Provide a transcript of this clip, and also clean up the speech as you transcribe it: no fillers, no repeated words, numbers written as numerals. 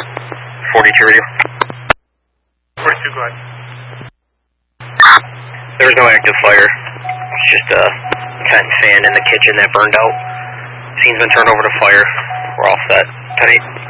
42 radio. 42, go ahead. There was no active fire. It's just a vent fan in the kitchen that burned out. Scene's been turned over to fire. We're all set. 10-8.